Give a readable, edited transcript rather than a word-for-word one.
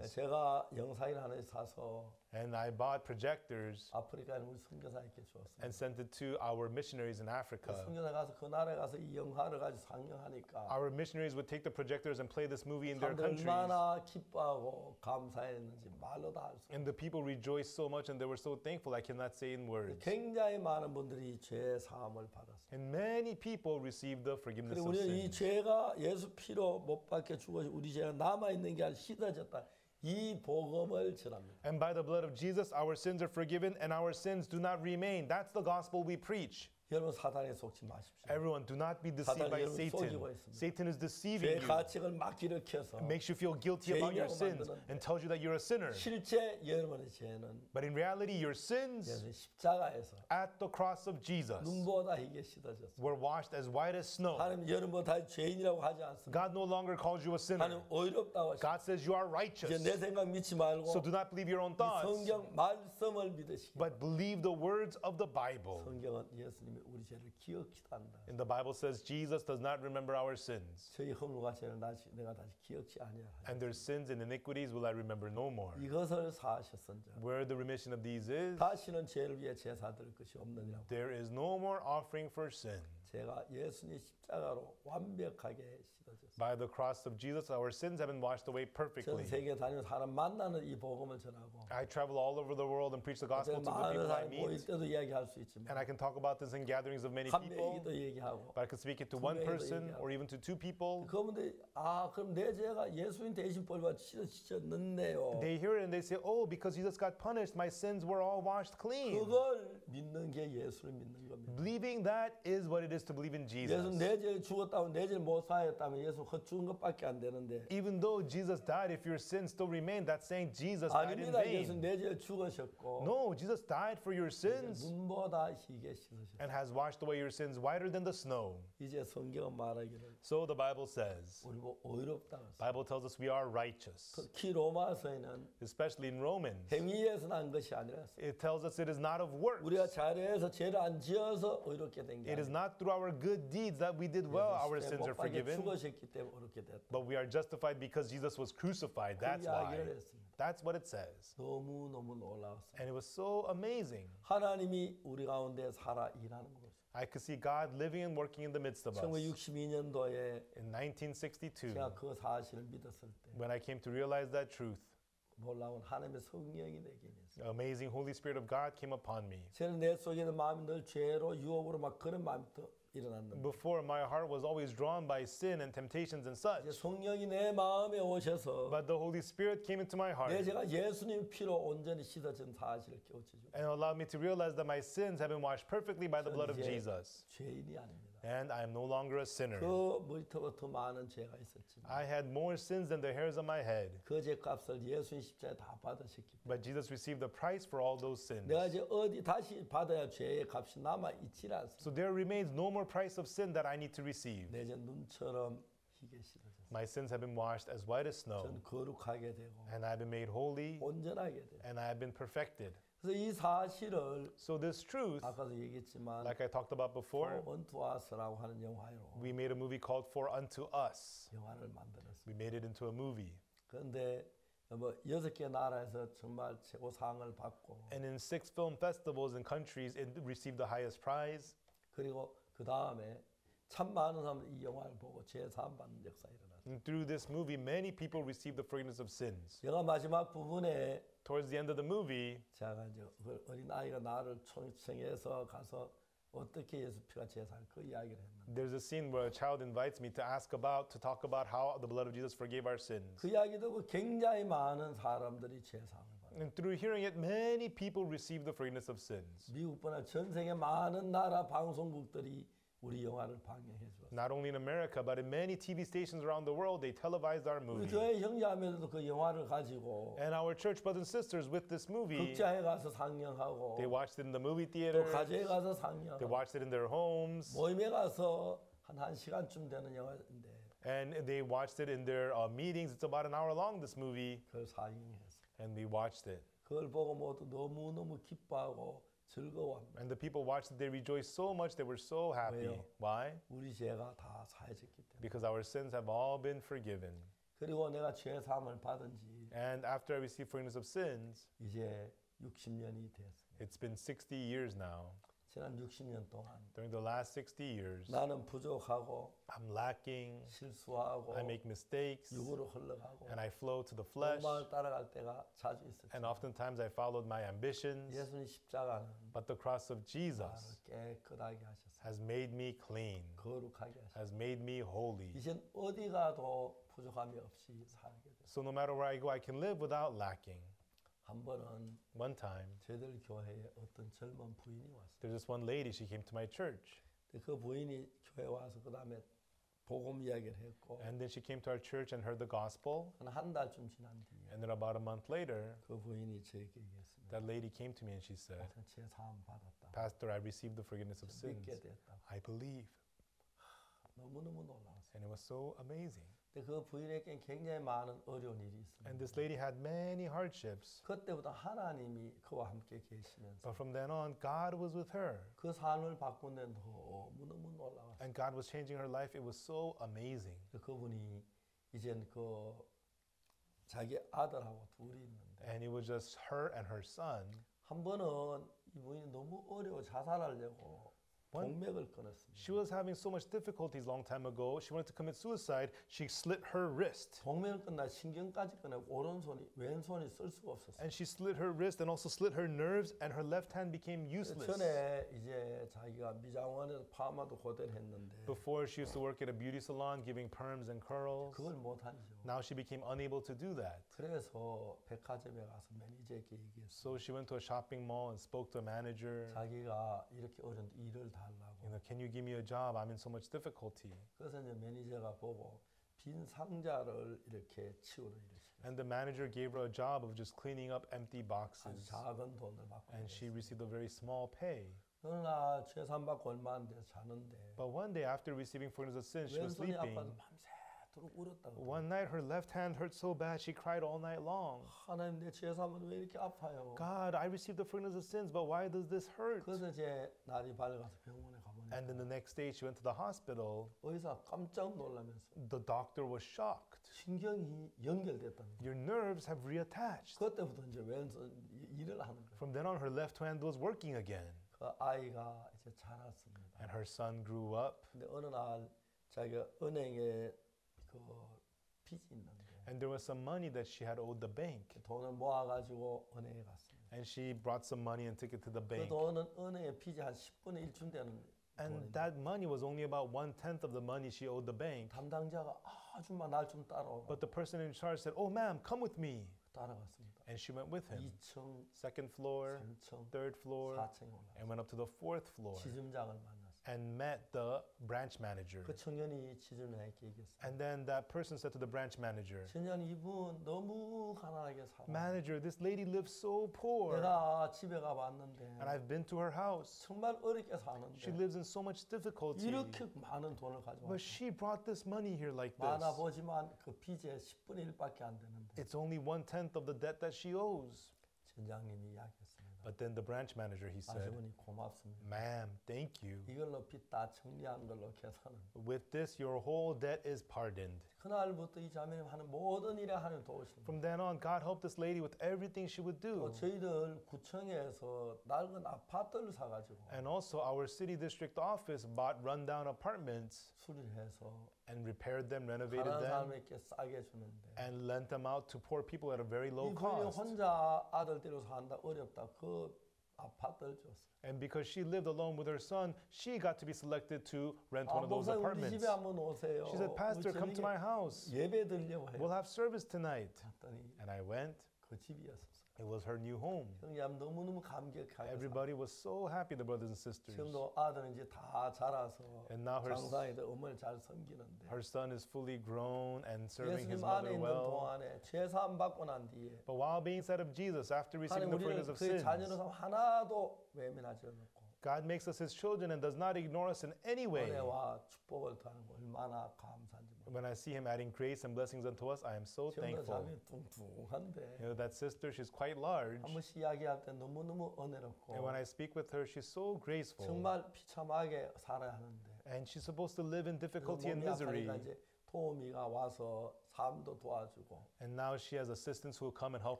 제가 영상을 하나 사서 And I bought projectors 아프리카에 우리 선교사님께 주었습니다. and sent it to our missionaries in Africa. 선교사 가서 그 나라에 가서 이 영화를 가지고 상영하니까 Our missionaries would take the projectors and play this movie in their 사람들이 countries. 얼마나 기뻐하고 감사했는지 말로 다 할 수 없어요. And the people rejoiced so much and they were so thankful I cannot say in words. 굉장히 많은 분들이 죄 사함을 받았어요. And many people received the forgiveness 그리고 of 우리는 이 sins. 죄가 예수 피로 못 박혀 죽어서 우리 죄가 남아있는 게 아니라 씻어졌다. 이 복음을 전합니다. And by the blood of Jesus, our sins are forgiven and our sins do not remain. That's the gospel we preach. 여러분 사단에 속지 마십시오. Everyone, do not be deceived 사단이 by 여러분 Satan. 속이고 있습니다. Satan is 죄 deceiving you. 가책을 막 일으켜서 Makes you feel guilty about your 죄인이라고 sins 만드는데 and tells you that you're a sinner. 실제 여러분의 죄는 But in reality, your sins 예수 십자가에서 at the cross of Jesus 눈보다 희게 씻어졌습니다. were washed as white as snow. 하나님 여러분보다 죄인이라고 하지 않습니다. God no longer calls you a 하나님 sinner. 의롭다고 하십니다. God says you are 이제 righteous. 내 생각 믿지 말고 So do not believe your own 이 thoughts, 성경 말씀을 믿으시기 but believe the words of the Bible. 성경은 예수님이 우리 죄를 기억키도 한다. And the Bible says Jesus does not remember our sins. 저희 허물과 죄를 내가 다시 기억치 아니하라. And their sins and iniquities will I remember no more. 이것을 사하셨은즉 Where the remission of these is, 다시는 죄를 위해 제사 드릴 것이 없느니라. there is no more offering for sin. 제가 예수님 십자가로 완벽하게 씻어졌습니다. By the cross of Jesus, our sins have been washed away 전 perfectly. 세계 다니는 사람 만나는 이 복음을 전하고 I travel all over the world and preach the gospel to the 많은 people I 사람 모일 meet. 때도 이야기할 수 있지만 And I can talk about this in gatherings of many 한 people, 명이도 얘기하고 but I can speak it to one person or even to two people. 그런데 그럼 내 죄가 예수님 대신 벌받아 씻어졌는데요. They hear it and they say, oh, because Jesus got punished, my sins were all washed clean. 그걸 믿는 게 예수를 믿는 겁니다. Believing that is what it is to believe in 예수 Jesus. 내 죄를 죽었다면 내 죄를 못 사했다면 예수 헛죽은 것밖에 안 되는데 Even though Jesus died, if your sins still remain, that's saying Jesus died in 아닙니다. 예수 vain. 내 죄를 죽으셨고 No, Jesus died for your sins 눈보다 희게 씻으셨어요. and has washed away your sins whiter than the snow. 이제 성경은 말하기를 So the Bible says, 우리 뭐 의롭다고 했어요. Bible tells us we are righteous. 특히 로마서에는 Especially in Romans, 행위에서 난 것이 아니라 it tells us it is not of works. 우리가 잘해서 죄를 안 지어서 의롭게 된 게 It is 아니라 not through our good deeds that we did well, our sins are 못 박혀 forgiven. 죽으셨기 때문에 의롭게 됐다. But we are justified because Jesus was crucified. That's 이야기를 why. 했습니다. That's what it says. 너무너무 놀라웠어요. And it was so amazing. 하나님이 우리 가운데 살아 일하는 것을. I could see God living and working in the midst of us. 1962년도에 In 1962, 제가 그 사실을 믿었을 때 when I came to realize that truth, 놀라운 하나님의 성령이 내게 임했어요. the amazing Holy Spirit of God came upon me. 저는 내 속에 있는 마음이 늘 죄로 유혹으로 막 그런 마음이 일어났는데 Before, my heart was always drawn by sin and temptations and 이제 such. 성령이 내 마음에 오셔서 But the Holy Spirit came into my 내 heart 제가 예수님 피로 온전히 씻어진 사실을 깨우쳐주고 and allowed me to realize that my sins have been washed perfectly by the blood of 이제 Jesus. 죄인이 아닙니다. And I am no longer a sinner. 그 머리부터 많은 죄가 있었지만 I had more sins than the hairs on my head. 그 죄값을 예수님 십자가에 다 받으셨기 때문에 But Jesus received the price for all those sins. 내가 이제 어디 다시 받아야 죄의 값이 남아 있지 않습니다. So there remains no more price of sin that I need to receive. 내 이제 눈처럼 희게 씻어졌어요. My sins have been washed as white as snow, 전 거룩하게 되고 and I have been made holy, 온전하게 돼요. and I have been perfected. 그래서 이 사실을 So this truth, 아까도 얘기했지만 like I talked about before, 원투 아스라고 하는 영화로 we made a movie called For Unto Us. 영화를 만들었어요. We made it into a movie. 그런데 뭐 6개 나라에서 정말 최고상을 받고 And in 6 film festivals and countries, it received the highest prize. 그리고 그 다음에 참 많은 사람들이 이 영화를 보고 죄사함 받는 역사가 일어났어요. And through this movie, many people received the forgiveness of sins. 영화 마지막 부분에 Towards the end of the movie, 제가 이제 어린 아이가 나를 초청해서 가서 어떻게 예수 피가 제사를 그 이야기를 했는데 there's a scene where a child invites me to talk about how the blood of Jesus forgave our sins. 그 이야기 듣고 굉장히 많은 사람들이 제사함을 받아요. And through hearing it, many people received the forgiveness of sins. 미국뿐 아니라 전 세계 많은 나라 방송국들이 우리 영화를 방영해 주었어요. Not only in America, but in many TV stations around the world, they televised our 우리 movie. 교회 형제자매들도 그 영화를 가지고 And our church brothers and sisters with this movie, 극장에 가서 상영하고 they watched it in the movie 또 theater, 가정에 가서 they 상영하고 watched it in their homes, 모임에 가서 한 1시간쯤 되는 영화인데 and they watched it in their meetings. It's about an hour long, this movie, 그걸 상영했어요. and we watched it. 그걸 보고 모두 너무너무 기뻐하고 즐거워합니다. And the people watched it, they rejoiced so much, they were so happy. 왜요? Why? 우리 죄가 다 사해졌기 때문에. Because our sins have all been forgiven. 그리고 내가 죄 사함을 받은 지 And after I received forgiveness of sins, 이제 60년이 되었습니다. it's been 60 years now. 지난 60년 동안 During the last 60 years, 나는 부족하고 I'm lacking, 실수하고 I make mistakes, 육으로 흘러가고 and I flow to the flesh. 욕망을 따라갈 때가 자주 And 있었죠. oftentimes I followed my ambitions, 예수님 십자가는 but the cross of 나를 Jesus 깨끗하게 하셨어요. has made me clean, 거룩하게 하셨어요. has made me holy. 이젠 어디 가도 부족함이 없이 살게 됐어요. So no matter where I go, I can live without lacking. 한 번은 One time, 저희들 교회에 어떤 젊은 부인이 왔어요. there's this one lady, she came to my church. 근데 그 부인이 교회 와서 그 다음에 복음 이야기를 했고 And then she came to our church and heard the gospel. 한 달쯤 지난 뒤에 And then about a month later, 그 부인이 저에게 얘기했습니다. that lady came to me and she said, 제 사함 받았다. Pastor, I received the forgiveness of sins. 믿게 됐다. I believe. 너무너무 놀라웠어요. And it was so amazing. 근데 그 부인에게 굉장히 많은 어려운 일이 있습니다. And this lady had many hardships. 그때부터 하나님이 그와 함께 계시면서 But from then on, God was with her. 그 삶을 바꾼 데는 너무너무 놀라웠어요. And God was changing her life. It was so amazing. 그분이 이젠 그 자기 아들하고 둘이 있는데 And it was just her and her son. 한 번은 이분이 너무 어려워 자살하려고 동맥을 끊었습니다. She was having so much difficulties long time ago. She wanted to commit suicide. She slit her wrist. 동맥을 끊나 신경까지 끊어 오른손이 왼손이 쓸 수가 없었어요. And she slit her wrist and also slit her nerves, and her left hand became useless. 전에 이제 자기가 미장원에서 파마도 고대를 했는데 Before, she used to work at a beauty salon giving perms and curls. 그걸 못하죠. Now she became unable to do that. 그래서 백화점에 가서 매니저에게 얘기했어요. So she went to a shopping mall and spoke to a manager. 자기가 이렇게 어려운데 일을 달라고. Can you give me a job? I'm in so much difficulty. 그래서 이제 매니저가 보고 빈 상자를 이렇게 치우러 이러시고 And the manager gave her a job of just cleaning up empty 아주 boxes. 작은 돈을 받고 And she 그랬어요. received a very small pay. 어느 날 재산 받고 얼마 안 돼서 자는데 But one day, after receiving forgiveness of sins, she was 왼손이 sleeping. 아파서 밤새도록 울었다고. One night, her left hand hurt so bad, she cried all night long. 하나님 내 재산은 왜 이렇게 아파요? God, I received the forgiveness of sins, but why does this hurt? 그래서 이제 날이 밝아서 병원에 And then the 가보니까 next day, she went to the hospital. 의사 깜짝 놀라면서 The doctor was shocked. 신경이 연결됐다는 거예요. Your nerves have reattached. 그때부터 이제 왼손 일을 하는 거예요. From then on, her left hand was working again. 그 아이가 이제 자랐습니다. And her son grew up. 근데 어느 날 자기가 은행에 그 빚이 있는데 And there was some money that she had owed the bank. 그 돈을 모아가지고 은행에 갔습니다. And she brought some money and took it to the 그 bank. 돈은 은행의 빚이 한 10분의 1쯤 되는 And 돈인데 that money was only about 1/10 of the money she owed the bank. 담당자가 아주 날 좀 따라오고 But the person in charge said, "Oh, ma'am, come with me." 따라갔습니다. And she went with him. 2층, Second floor, 3층, third floor, 4층에 올라. and went up to the fourth floor 지점장을 만났어요. and met the branch manager. 그 청년이 지점장에게 얘기했어요. And then that person said to the branch manager, 청년 이분 너무 가난하게 살아. "Manager, this lady lives so poor. 내가 집에 가봤는데 And I've been to her house. 정말 어렵게 She 사는데 lives in so much difficulty. 이렇게 많은 돈을 가져와. But she brought this money here like 많아 this. 보지만 그 빚의 10분의 1밖에 안 되는데 It's only 1/10 of the debt that she owes." 전장님이 이야기했습니다. But then the branch manager, he said, 아주머니 고맙습니다. "Ma'am, thank you. 이걸로 빚 다 정리한 걸로 계산은. With this, your whole debt is pardoned." 그날부터 이 자매님 하는 모든 일에 하나님 도우십니다. From then on, God helped this lady with everything she would do. 저희들 구청에서 낡은 아파트를 사가지고 And also, our city district office bought rundown apartments 수리해서 and repaired them, renovated 가난한 them, 사람에게 싸게 주는데 and lent them out to poor people at a very low 이분이 cost. 혼자 아들 데리고 산다 어렵다 그 아파트를 줬어요. And because she lived alone with her son, she got to be selected to rent one of those 목사님 우리 apartments. 집에 한번 오세요. She said, "Pastor, come to my house. 예배 드리려고 해요. We'll have service tonight." 갔더니 And I went. 그 집이었어요. It was her new home. 형님 너무너무 감격하게 Everybody was so happy, the brothers and sisters. 지금도 아들은 이제 다 자라서 And now 장사에도 어머니를 잘 섬기는데 her son is fully grown and serving his 예수님 안에 mother 있는 well. 동안에 죄사함 받고 난 뒤에 But while being inside of Jesus, after receiving 하나님 the 우리는 forgiveness of 그의 sins, 자녀로서 하나도 외면하지 않고 God makes us his children and does not ignore us in any way. 은혜와 축복을 더하는 거 얼마나 감사한지 몰라요. When I see him adding grace and blessings unto us, I am so 지금도 thankful. 자매 뚱뚱한데 You know, that sister, she's quite large. 한 번씩 이야기할 때 너무너무 은혜롭고 And when I speak with her, she's so graceful. 정말 비참하게 살아야 하는데 And she's supposed to live in difficulty and 몸이 misery. 아프니까 이제 토미가 와서 삶도 도와주고 And now she has assistants who will come and help